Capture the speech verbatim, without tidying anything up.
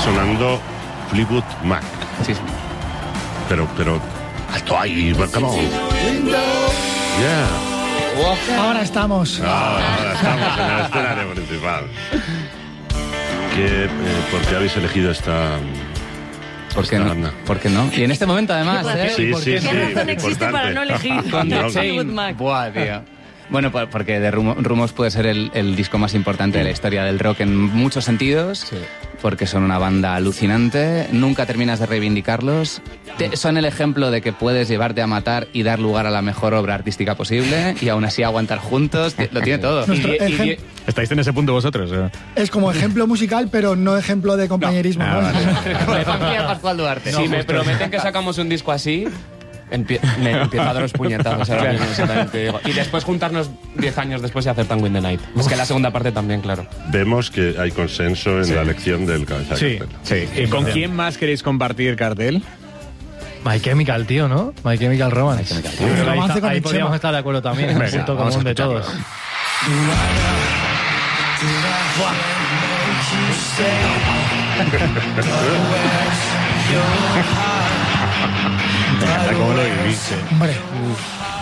sonando Fleetwood Mac. Sí, sí. Pero, pero, alto ahí, come on. Yeah. Ahora estamos. Ahora, ahora estamos en el escenario principal. ¿Qué, eh, ¿Por qué habéis elegido esta, ¿Por qué esta no? banda? ¿Por qué no? Y en este momento, además, ¿eh? Sí, sí, sí. ¿Qué razón existe para no elegir Con The Fleetwood Chain. Mac? Buah, tío. Bueno, por- porque The Rumo- Rumors puede ser el, el disco más importante de la historia del rock en muchos sentidos, porque son una banda alucinante, nunca terminas de reivindicarlos, Te- son el ejemplo de que puedes llevarte a matar y dar lugar a la mejor obra artística posible, y aún así aguantar juntos, ti- lo tiene todo. Nuestro Y- y- ejem- ¿Estáis en ese punto vosotros? eh? Es como ejemplo musical, pero no ejemplo de compañerismo. No. ¿no? Ah, vale. Me confía Pascual Duarte. Si me prometen que sacamos un disco así, empie- me empiezo a dar los puñetazos ahora mismo, exactamente, digo. Y después juntarnos diez años después y hacer Tango in the Night. Es que la segunda parte también, claro. Vemos que hay consenso en Sí. la elección del cabeza de Sí, cartel. sí. ¿Y con quién más queréis compartir cartel? My Chemical, tío, ¿no? My Chemical Romance. Sí, Yo creo que ahí, romance está- con ahí el podríamos Chema. estar de acuerdo también. Es un Venga, punto vamos a común de escucharlo. todos. ¿Cómo lo vivís? Hombre,